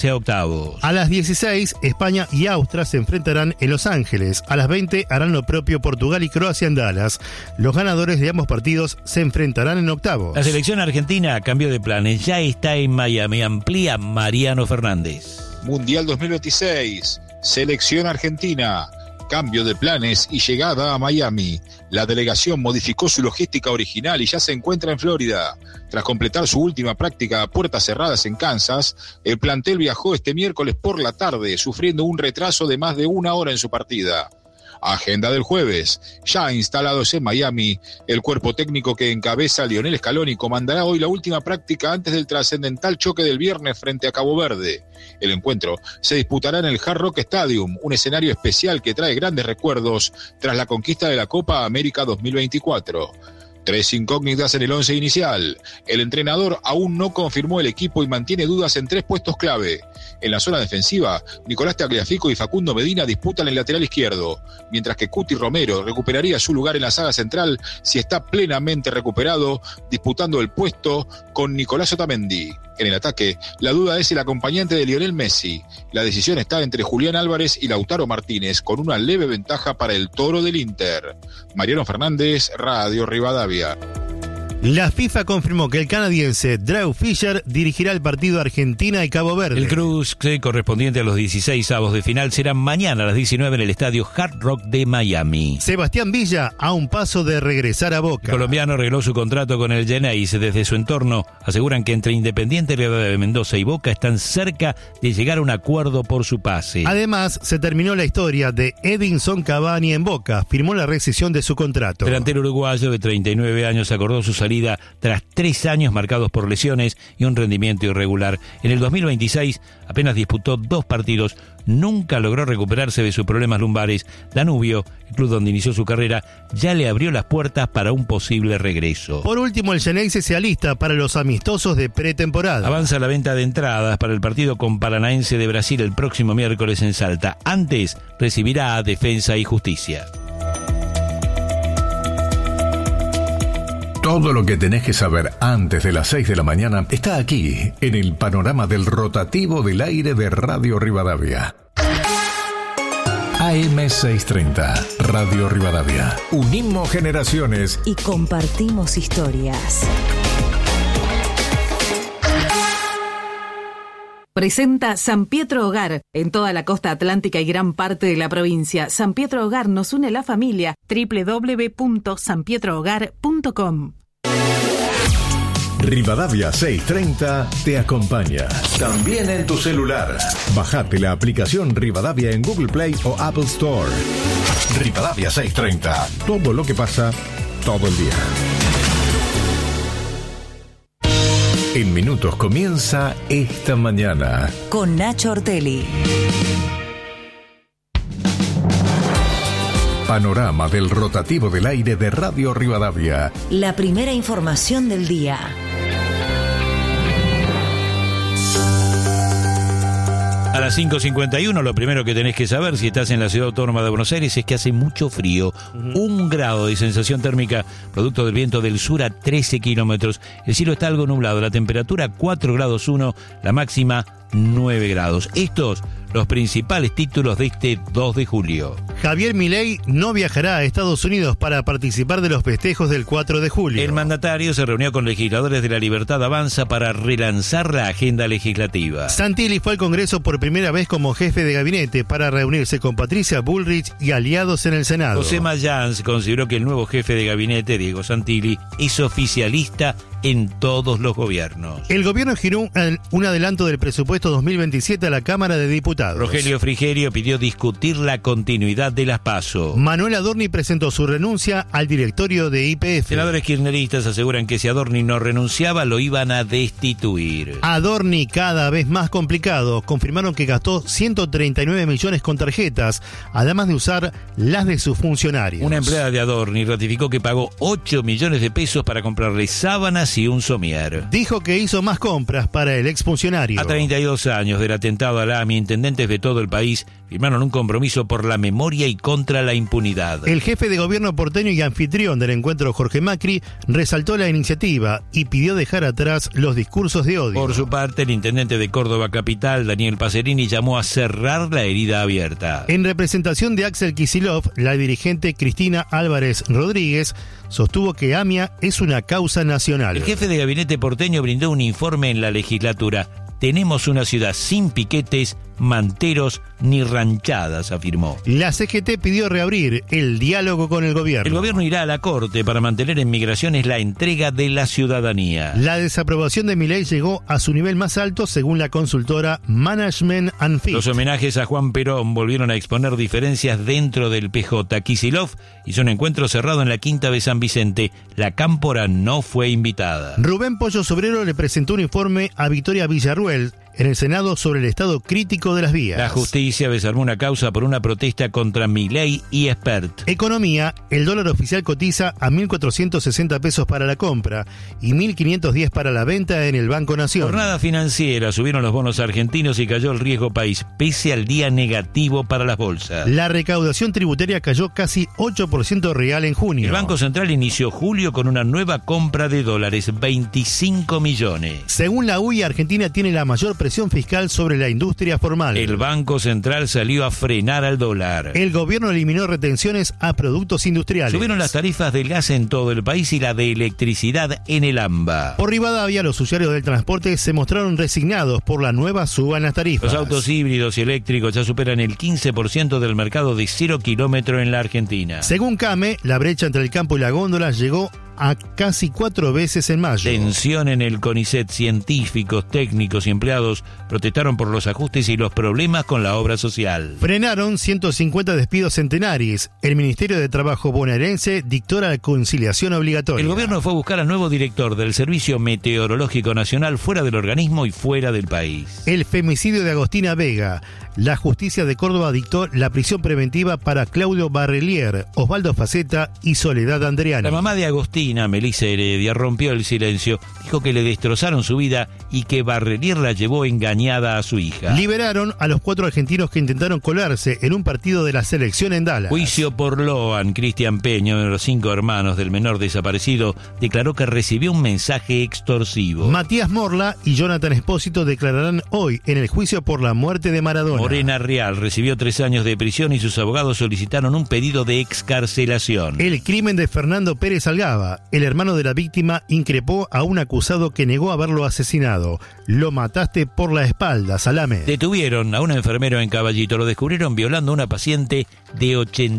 a octavos. A las 16, España y Austria se enfrentarán en Los Ángeles. A las 20 harán lo propio Portugal y Croacia en Dallas. Los ganadores de ambos partidos se enfrentarán en octavos. La selección argentina cambió de planes, ya está en Miami, amplía Mariano Fernández. Mundial 2026, selección argentina. Cambio de planes y llegada a Miami. La delegación modificó su logística original y ya se encuentra en Florida. Tras completar su última práctica a puertas cerradas en Kansas, el plantel viajó este miércoles por la tarde, sufriendo un retraso de más de 1 hora en su partida. Agenda del jueves. Ya instalados en Miami, el cuerpo técnico que encabeza Lionel Scaloni comandará hoy la última práctica antes del trascendental choque del viernes frente a Cabo Verde. El encuentro se disputará en el Hard Rock Stadium, un escenario especial que trae grandes recuerdos tras la conquista de la Copa América 2024. 3 incógnitas en el 11 inicial. El entrenador aún no confirmó el equipo y mantiene dudas en 3 puestos clave. En la zona defensiva, Nicolás Tagliafico y Facundo Medina disputan el lateral izquierdo, mientras que Cuti Romero recuperaría su lugar en la saga central si está plenamente recuperado, disputando el puesto con Nicolás Otamendi. En el ataque, la duda es el acompañante de Lionel Messi. La decisión está entre Julián Álvarez y Lautaro Martínez, con una leve ventaja para el toro del Inter. Mariano Fernández, Radio Rivadavia. La FIFA confirmó que el canadiense Drew Fisher dirigirá el partido Argentina y Cabo Verde. El cruce correspondiente a los 16avos de final será mañana a las 19 en el estadio Hard Rock de Miami. Sebastián Villa a un paso de regresar a Boca. El colombiano arregló su contrato con el Geneis. Desde su entorno aseguran que entre Independiente de Mendoza y Boca están cerca de llegar a un acuerdo por su pase. Además, se terminó la historia de Edinson Cavani en Boca. Firmó la rescisión de su contrato. El delantero uruguayo de 39 años acordó su salida tras 3 años marcados por lesiones y un rendimiento irregular. En el 2026 apenas disputó 2 partidos, nunca logró recuperarse de sus problemas lumbares. Danubio, el club donde inició su carrera, ya le abrió las puertas para un posible regreso. Por último, el Geneise se alista para los amistosos de pretemporada. Avanza la venta de entradas para el partido con Paranaense de Brasil el próximo miércoles en Salta. Antes recibirá a Defensa y Justicia. Todo lo que tenés que saber antes de las 6 de la mañana está aquí, en el panorama del rotativo del aire de Radio Rivadavia. AM630, Radio Rivadavia. Unimos generaciones y compartimos historias. Presenta San Pietro Hogar en toda la costa atlántica y gran parte de la provincia. San Pietro Hogar nos une la familia. www.sanpietrohogar.com. Rivadavia 630 te acompaña. También en tu celular. Bajate la aplicación Rivadavia en Google Play o Apple Store. Rivadavia 630. Todo lo que pasa, todo el día. En minutos comienza Esta Mañana. Con Nacho Ortelli. Panorama del rotativo del aire de Radio Rivadavia. La primera información del día. A las 5:51, lo primero que tenés que saber si estás en la ciudad autónoma de Buenos Aires es que hace mucho frío. 1 grado de sensación térmica, producto del viento del sur a 13 kilómetros. El cielo está algo nublado, la temperatura 4 grados 1, la máxima 9 grados. Estos los principales títulos de este 2 de julio. Javier Milei no viajará a Estados Unidos para participar de los festejos del 4 de julio. El mandatario se reunió con legisladores de La Libertad Avanza para relanzar la agenda legislativa. Santilli fue al Congreso por primera vez como jefe de gabinete para reunirse con Patricia Bullrich y aliados en el Senado. José Mayans consideró que el nuevo jefe de gabinete, Diego Santilli, es oficialista en todos los gobiernos. El gobierno giró un adelanto del presupuesto 2027 a la Cámara de Diputados. Rogelio Frigerio pidió discutir la continuidad de las PASO. Manuel Adorni presentó su renuncia al directorio de YPF. Senadores kirchneristas aseguran que si Adorni no renunciaba, lo iban a destituir. Adorni cada vez más complicado. Confirmaron que gastó 139 millones con tarjetas, además de usar las de sus funcionarios. Una empleada de Adorni ratificó que pagó 8 millones de pesos para comprarle sábanas y un somier. Dijo que hizo más compras para el exfuncionario. A 32 años del atentado a la AMI, intendentes de todo el país firmaron un compromiso por la memoria justicia y contra la impunidad. El jefe de gobierno porteño y anfitrión del encuentro, Jorge Macri, resaltó la iniciativa y pidió dejar atrás los discursos de odio. Por su parte, el intendente de Córdoba Capital, Daniel Pacerini, llamó a cerrar la herida abierta. En representación de Axel Kicillof, la dirigente Cristina Álvarez Rodríguez sostuvo que AMIA es una causa nacional. El jefe de gabinete porteño brindó un informe en la legislatura. Tenemos una ciudad sin piquetes, manteros ni ranchadas, afirmó. La CGT pidió reabrir el diálogo con el gobierno. El gobierno irá a la Corte para mantener en Migraciones la entrega de la ciudadanía. La desaprobación de Milei llegó a su nivel más alto según la consultora Management and Fit. Los homenajes a Juan Perón volvieron a exponer diferencias dentro del PJ. Kicillof hizo un encuentro cerrado en la Quinta de San Vicente. La Cámpora no fue invitada. Rubén Pollo Sobrero le presentó un informe a Victoria Villarruel en el Senado sobre el estado crítico de las vías. La justicia desarmó una causa por una protesta contra Milei y Espert. Economía, el dólar oficial cotiza a 1.460 pesos para la compra y 1.510 para la venta en el Banco Nación. Jornada financiera, subieron los bonos argentinos y cayó el riesgo país, pese al día negativo para las bolsas. La recaudación tributaria cayó casi 8% real en junio. El Banco Central inició julio con una nueva compra de dólares, 25 millones. Según la UI, Argentina tiene la mayor presión fiscal sobre la industria formal. El Banco Central salió a frenar al dólar. El gobierno eliminó retenciones a productos industriales. Subieron las tarifas del gas en todo el país y la de electricidad en el AMBA. Por Rivadavia, los usuarios del transporte se mostraron resignados por la nueva suba en las tarifas. Los autos híbridos y eléctricos ya superan el 15% del mercado de 0 kilómetro en la Argentina. Según CAME, la brecha entre el campo y la góndola llegó a casi 4 veces en mayo. Tensión en el CONICET. Científicos, técnicos y empleados protestaron por los ajustes y los problemas con la obra social. Frenaron 150 despidos centenares. El Ministerio de Trabajo bonaerense dictó la conciliación obligatoria. El gobierno fue a buscar al nuevo director del Servicio Meteorológico Nacional fuera del organismo y fuera del país. El femicidio de Agostina Vega. La justicia de Córdoba dictó la prisión preventiva para Claudio Barrelier, Osvaldo Faceta y Soledad Andreani. La mamá de Agostina, Melissa Heredia, rompió el silencio. Dijo que le destrozaron su vida y que Barrelier la llevó engañada a su hija. Liberaron a los 4 argentinos que intentaron colarse en un partido de la selección en Dallas. Juicio por Loan. Cristian Peña, uno de los 5 hermanos del menor desaparecido, declaró que recibió un mensaje extorsivo. Matías Morla y Jonathan Espósito declararán hoy en el juicio por la muerte de Maradona. Morena Real recibió 3 años de prisión y sus abogados solicitaron un pedido de excarcelación. El crimen de Fernando Pérez Algaba. El hermano de la víctima increpó a un acusado que negó haberlo asesinado. Lo mataste por la espalda, Salame. Detuvieron a un enfermero en Caballito. Lo descubrieron violando a una paciente de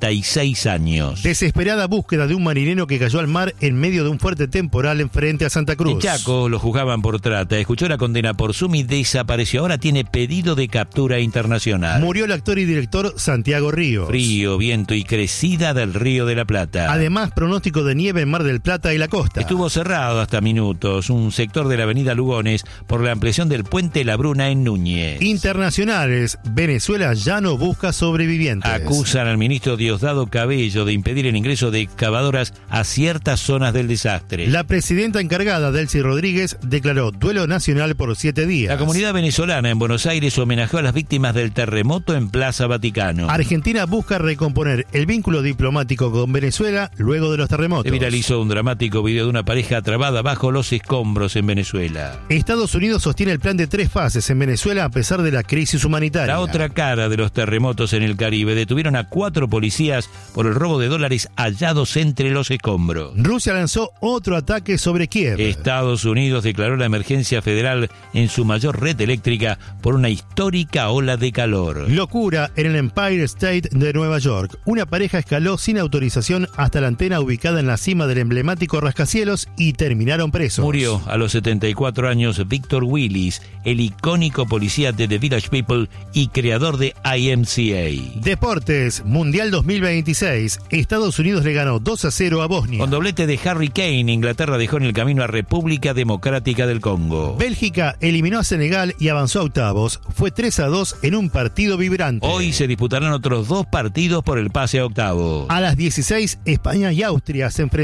86 años. Desesperada búsqueda de un marinero que cayó al mar en medio de un fuerte temporal en frente a Santa Cruz. En Chaco lo juzgaban por trata. Escuchó la condena por suma y desapareció. Ahora tiene pedido de captura internacional. Murió el actor y director Santiago Ríos. Frío, viento y crecida del Río de la Plata. Además, pronóstico de nieve en Mar del Plata y la costa. Estuvo cerrado hasta minutos un sector de la avenida Lugones por la ampliación del puente La Bruna en Núñez. Internacionales. Venezuela ya no busca sobrevivientes. Acusan al ministro Diosdado Cabello de impedir el ingreso de excavadoras a ciertas zonas del desastre. La presidenta encargada, Delcy Rodríguez, declaró duelo nacional por 7 días. La comunidad venezolana en Buenos Aires homenajeó a las víctimas del terremoto en Plaza Vaticano. Argentina busca recomponer el vínculo diplomático con Venezuela luego de los terremotos. Se viralizó un dramático video de una pareja trabada bajo los escombros en Venezuela. Estados Unidos sostiene el plan de 3 fases en Venezuela a pesar de la crisis humanitaria. La otra cara de los terremotos en el Caribe. Detuvieron a 4 policías por el robo de dólares hallados entre los escombros. Rusia lanzó otro ataque sobre Kiev. Estados Unidos declaró la emergencia federal en su mayor red eléctrica por una histórica ola de calor. Locura en el Empire State de Nueva York. Una pareja escaló sin autorización hasta la antena ubicada en la cima del emblemático rascacielos y terminaron presos. Murió a los 74 años Victor Willis, el icónico policía de The Village People y creador de IMCA. Deportes, Mundial 2026. Estados Unidos le ganó 2-0 a Bosnia. Con doblete de Harry Kane, Inglaterra dejó en el camino a República Democrática del Congo. Bélgica eliminó a Senegal y avanzó a octavos. Fue 3-2 en un partido vibrante. Hoy se disputarán otros 2 partidos por el pase a octavos. A las 16, España y Austria se enfrentarán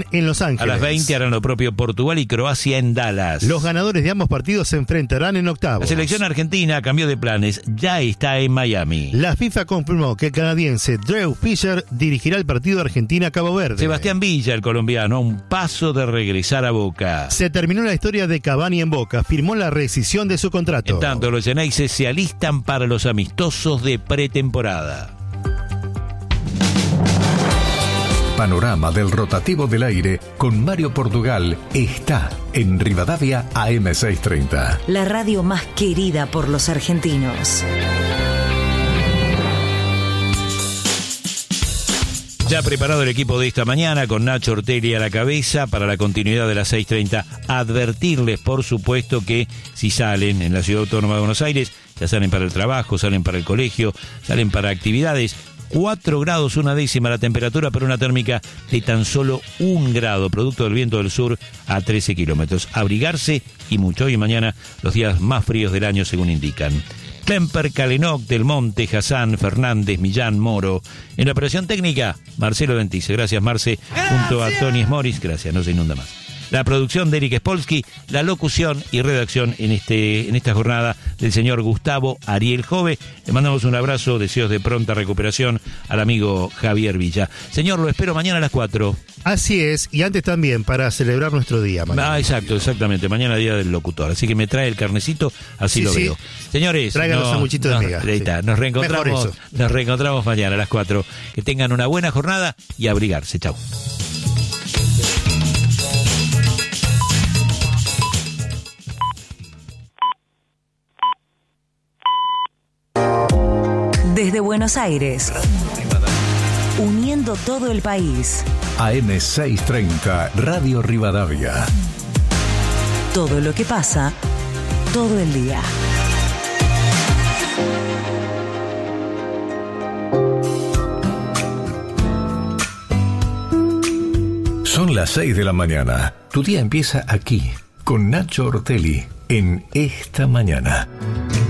enfrentarán en Los Ángeles. A las 20 harán lo propio Portugal y Croacia en Dallas. Los ganadores de ambos partidos se enfrentarán en octavos. La selección argentina cambió de planes, ya está en Miami. La FIFA confirmó que el canadiense Drew Fisher dirigirá el partido Argentina-Cabo Verde. Sebastián Villa, el colombiano, a un paso de regresar a Boca. Se terminó la historia de Cavani en Boca, firmó la rescisión de su contrato. En tanto, los Xeneises se alistan para los amistosos de pretemporada. Panorama del rotativo del aire con Mario Portugal está en Rivadavia AM630. La radio más querida por los argentinos. Ya preparado el equipo de esta mañana con Nacho Ortelli a la cabeza para la continuidad de las 6:30. Advertirles, por supuesto, que si salen en la Ciudad Autónoma de Buenos Aires, ya salen para el trabajo, salen para el colegio, salen para actividades. 4 grados 1/10 la temperatura, pero una térmica de tan solo 1 grado, producto del viento del sur a 13 kilómetros. Abrigarse y mucho. Hoy y mañana los días más fríos del año, según indican. Klemper, Calenok, Del Monte, Hassan, Fernández, Millán, Moro. En la operación técnica, Marcelo Ventice. Gracias, Marce. Junto a Tony Morris. Gracias, no se inunda más. La producción de Eric Spolsky, la locución y redacción en esta jornada del señor Gustavo Ariel Jove. Le mandamos un abrazo, deseos de pronta recuperación al amigo Javier Villa. Señor, lo espero mañana a las 4. Así es, y antes también para celebrar nuestro día. Mañana. Exactamente, mañana día del locutor. Así que me trae el carnecito, así sí, lo veo. Señores, traigan los sanguchitos de miga. Ahí está, nos reencontramos mañana a las 4. Que tengan una buena jornada y abrigarse. Chau. Desde Buenos Aires, uniendo todo el país. AM630, Radio Rivadavia. Todo lo que pasa, todo el día. Son las 6 de la mañana. Tu día empieza aquí, con Nacho Ortelli, en Esta Mañana.